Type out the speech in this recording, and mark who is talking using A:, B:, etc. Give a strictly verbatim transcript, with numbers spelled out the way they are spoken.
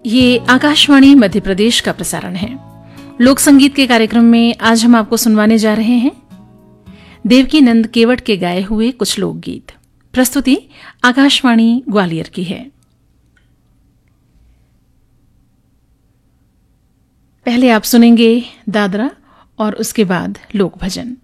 A: ये आकाशवाणी मध्य प्रदेश का प्रसारण है। लोक संगीत के कार्यक्रम में आज हम आपको सुनवाने जा रहे हैं देवकी नंद केवट के गाए हुए कुछ लोकगीत। प्रस्तुति आकाशवाणी ग्वालियर की है। पहले आप सुनेंगे दादरा और उसके बाद लोक भजन।